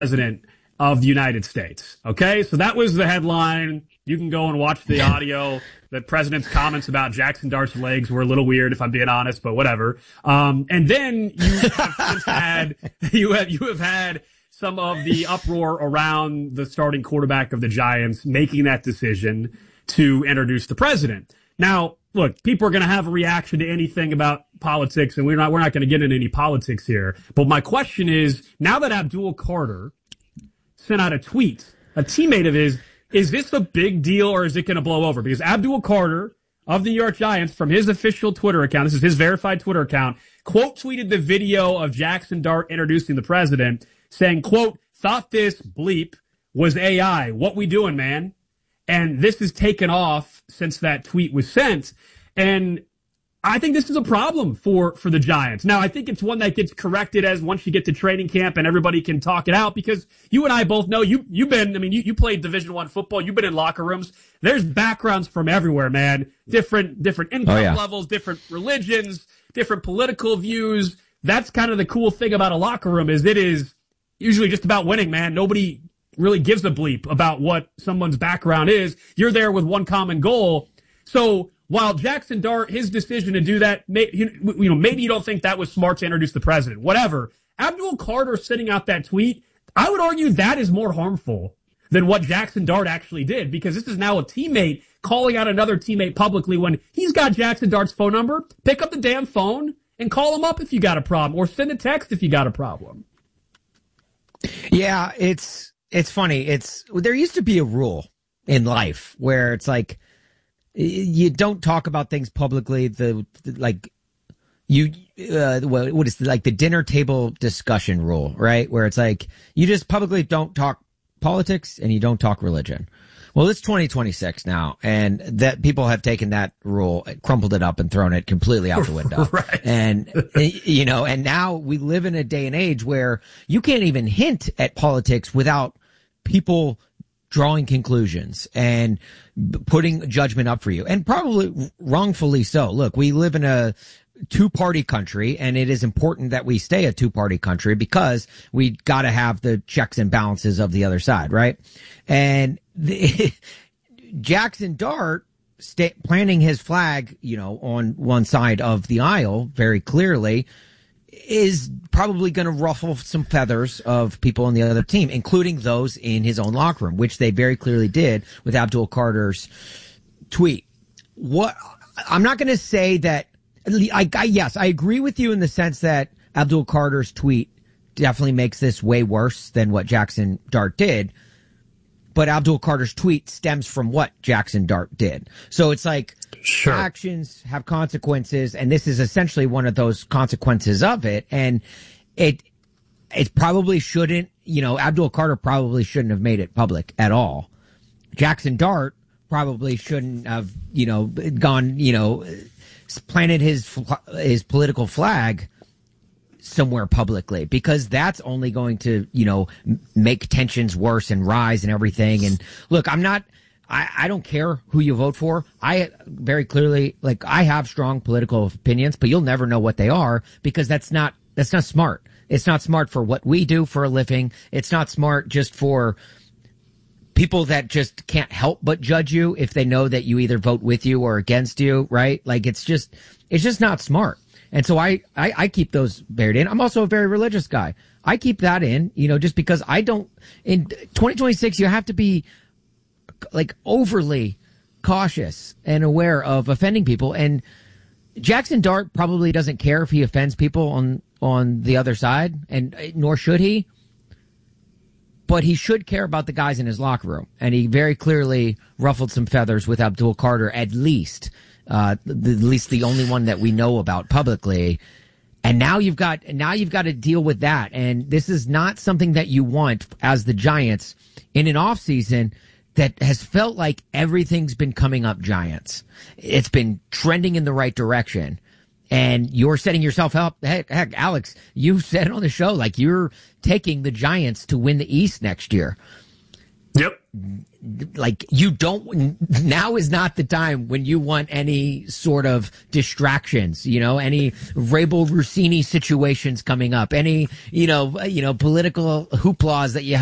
president of the United States. Okay, so that was the headline. You can go and watch the audio. The president's comments about Jackson Dart's legs were a little weird, if I'm being honest, but whatever. And then you have since had you have had some of the uproar around the starting quarterback of the Giants making that decision to introduce the president. Now, look, people are going to have a reaction to anything about politics, and we're not going to get into any politics here. But my question is, now that Abdul Carter sent out a tweet, a teammate of his, is this a big deal or is it going to blow over? Because Abdul Carter of the New York Giants, from his official Twitter account, this is his verified Twitter account, quote tweeted the video of Jackson Dart introducing the president, saying, quote, "Thought this bleep was AI. What we doing, man?" And this has taken off since that tweet was sent. And I think this is a problem for the Giants. Now, I think it's one that gets corrected as once you get to training camp and everybody can talk it out, because you and I both know you played Division I football. You've been in locker rooms. There's backgrounds from everywhere, man. Different income levels, different religions, different political views. That's kind of the cool thing about a locker room, is it is usually just about winning, man. Nobody really gives a bleep about what someone's background is. You're there with one common goal. So while Jackson Dart, his decision to do that, maybe you don't think that was smart to introduce the president, whatever. Abdul Carter sending out that tweet, I would argue that is more harmful than what Jackson Dart actually did, because this is now a teammate calling out another teammate publicly when he's got Jackson Dart's phone number. Pick up the damn phone and call him up if you got a problem, or send a text if you got a problem. Yeah, it's funny. There used to be a rule in life where it's like, you don't talk about things publicly. What is the dinner table discussion rule, right? Where it's like, you just publicly don't talk politics and you don't talk religion. Well, it's 2026 now, and that people have taken that rule, crumpled it up, and thrown it completely out the window. Right. And, and now we live in a day and age where you can't even hint at politics without people drawing conclusions and putting judgment up for you, and probably wrongfully so. Look, we live in a two-party country, and it is important that we stay a two-party country because we got to have the checks and balances of the other side, right? And Jackson Dart planting his flag, on one side of the aisle very clearly, is probably going to ruffle some feathers of people on the other team, including those in his own locker room, which they very clearly did with Abdul Carter's tweet. I'm not going to say that. Yes, I agree with you in the sense that Abdul Carter's tweet definitely makes this way worse than what Jackson Dart did. But Abdul Carter's tweet stems from what Jackson Dart did. So it's like, sure, actions have consequences, and this is essentially one of those consequences of it. And it probably shouldn't, Abdul Carter probably shouldn't have made it public at all. Jackson Dart probably shouldn't have, gone, planted his political flag somewhere publicly, because that's only going to, make tensions worse and rise and everything. And look, I don't care who you vote for. I very clearly, I have strong political opinions, but you'll never know what they are, because that's not smart. It's not smart for what we do for a living. It's not smart just for people that just can't help but judge you if they know that you either vote with you or against you, right? It's just not smart. And so I keep those buried in. I'm also a very religious guy. I keep that in, just because in 2026, you have to be overly cautious and aware of offending people. And Jackson Dart probably doesn't care if he offends people on the other side, and nor should he. But he should care about the guys in his locker room. And he very clearly ruffled some feathers with Abdul Carter, at least the only one that we know about publicly. And now you've got to deal with that. And this is not something that you want as the Giants in an offseason that has felt like everything's been coming up Giants. It's been trending in the right direction. And you're setting yourself up. Heck, Alex, you said it on the show, you're taking the Giants to win the East next year. Yep. Like, now is not the time when you want any sort of distractions, any Rabel Rossini situations coming up, any, political hooplas that you